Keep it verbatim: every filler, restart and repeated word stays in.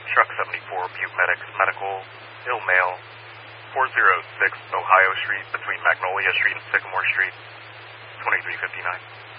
Truck seventy-four, Butte Medics, medical, ill male, four oh six Ohio Street between Magnolia Street and Sycamore Street, twenty-three fifty-nine.